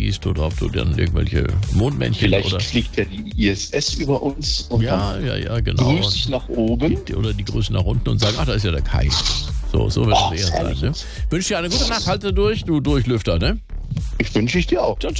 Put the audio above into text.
siehst du, ob du dann irgendwelche Mondmännchen Vielleicht oder... fliegt ja die ISS über uns und Ja, genau. grüßt dich nach oben. Oder die grüßen nach unten und sagen, ach, da ist ja der Kai. So wird es eher sein. Ne? herrlich. Wünsche dir eine gute Nacht, halte durch, du Durchlüfter, ne? Ich wünsche ich dir auch. Ciao, ciao.